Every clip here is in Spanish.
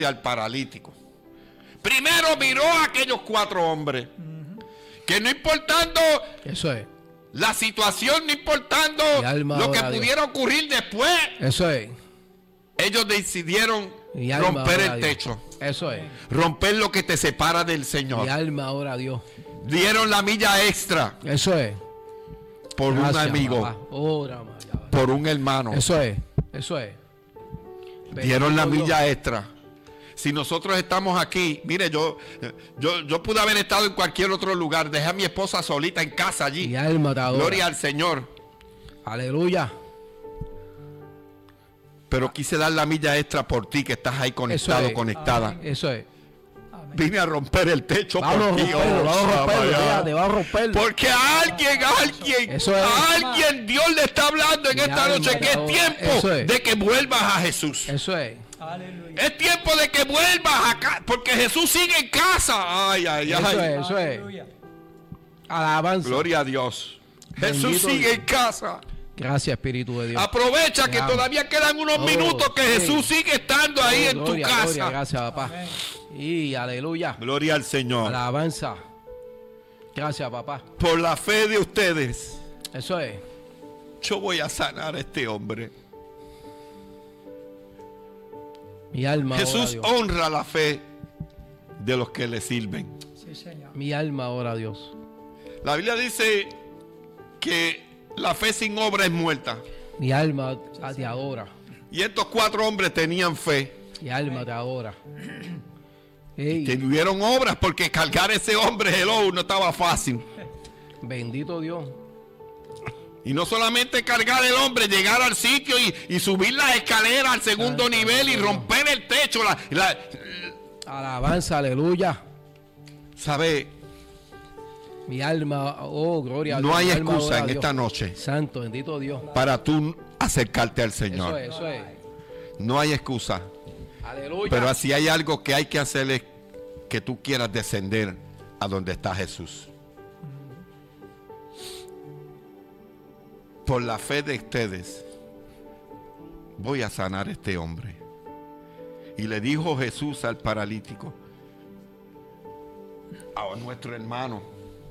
al paralítico. Primero miró a aquellos 4 hombres que no importando eso es la situación, no importando lo que pudiera ocurrir después, eso es, ellos decidieron romper el techo. Eso es. Romper lo que te separa del Señor. Mi alma ahora a Dios. Dieron la milla extra. Eso es. Por un amigo. Por un hermano. Eso es. Eso es. Dieron la milla extra. Si nosotros estamos aquí, mire, yo pude haber estado en cualquier otro lugar. Dejé a mi esposa solita en casa allí. Mi alma te adora. Gloria al Señor. Aleluya. Pero quise dar la milla extra por ti, que estás ahí conectado, conectada. Amén. Eso es. Vine a romper el techo vamos por ti. Vamos a romperlo. Porque a alguien, Dios le está hablando en esta noche que es tiempo de que vuelvas a Jesús. Eso es. Aleluya. Es tiempo de que vuelvas acá, porque Jesús sigue en casa. Ay. Eso es. Alabanza. Gloria a Dios. Jesús sigue en casa. Gracias, Espíritu de Dios. Aprovecha que todavía quedan unos minutos que Jesús sigue estando ahí en tu casa. Gloria, gracias, papá. Y aleluya. Gloria al Señor. Alabanza. Gracias, papá. Por la fe de ustedes. Eso es. Yo voy a sanar a este hombre. Mi alma. Jesús honra la fe de los que le sirven. Sí, Señor. Mi alma ora a Dios. La Biblia dice que la fe sin obra es muerta. Mi alma te adora. Y estos 4 hombres tenían fe. Mi alma te adora. Y tuvieron obras, porque cargar ese hombre no estaba fácil. Bendito Dios. Y no solamente cargar el hombre, llegar al sitio y subir las escaleras al segundo nivel y romper el techo. Alabanza, aleluya. ¿Sabe? Mi alma, gloria a Dios. No hay excusa en esta noche. Santo, bendito Dios. Para tú acercarte al Señor. Eso es. No hay excusa. Aleluya. Pero así hay algo que hay que hacer, es que tú quieras descender a donde está Jesús. Por la fe de ustedes, voy a sanar a este hombre. Y le dijo Jesús al paralítico, a nuestro hermano,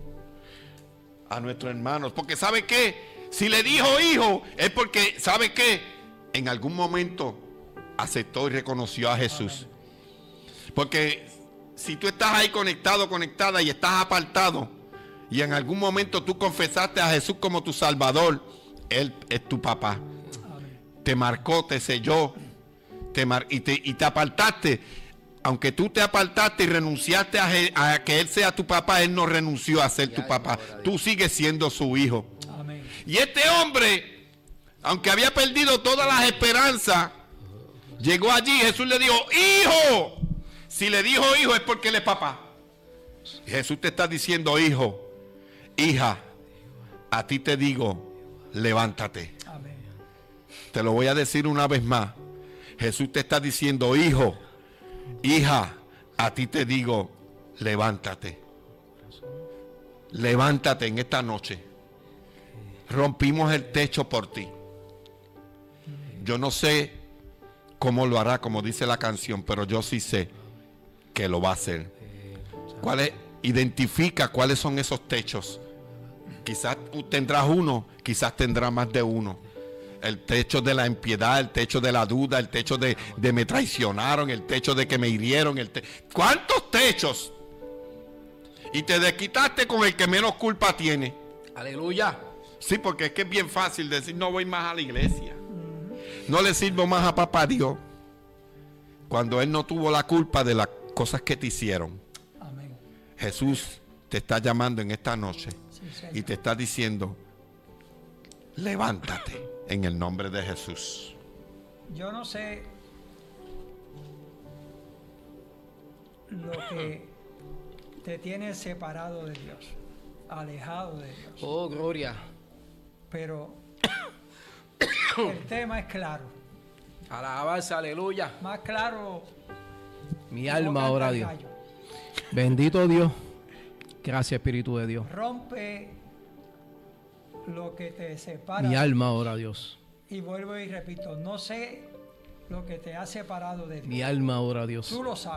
porque ¿sabe qué? Si le dijo hijo, es porque, ¿sabe qué? En algún momento aceptó y reconoció a Jesús. Porque si tú estás ahí conectado, conectada y estás apartado, y en algún momento tú confesaste a Jesús como tu Salvador, Él es tu papá. Te marcó, te selló, y te apartaste. Aunque tú te apartaste y renunciaste a que Él sea tu papá, Él no renunció a ser tu papá. Tú sigues siendo su hijo. Amén. Y este hombre, aunque había perdido todas las esperanzas, llegó allí. Jesús le dijo, hijo. Si le dijo hijo es porque Él es papá. Y Jesús te está diciendo, hijo, hija, a ti te digo, levántate. Amén. Te lo voy a decir una vez más. Jesús te está diciendo, hijo, hija, a ti te digo, levántate. Levántate en esta noche. Rompimos el techo por ti. Yo no sé cómo lo hará, como dice la canción, pero yo sí sé que lo va a hacer. Identifica cuáles son esos techos. Quizás tendrás uno, quizás tendrás más de uno. El techo de la impiedad, el techo de la duda, el techo de me traicionaron, el techo de que me hirieron. ¿Cuántos techos? Y te desquitaste con el que menos culpa tiene. Aleluya. Sí, porque es que es bien fácil decir, no voy más a la iglesia. No le sirvo más a papá Dios. Cuando Él no tuvo la culpa de las cosas que te hicieron. Amén. Jesús te está llamando en esta noche. Y te está diciendo, levántate en el nombre de Jesús. Yo no sé lo que te tiene separado de Dios, alejado de Dios. Oh, gloria. Pero el tema es claro. Alabanza, aleluya. Más claro. Mi alma ora a Dios. Gallo. Bendito Dios. Gracias, Espíritu de Dios. Rompe lo que te separa. Mi alma ora a Dios. Y vuelvo y repito, no sé lo que te ha separado de Dios. Mi alma adora a Dios. Tú lo sabes.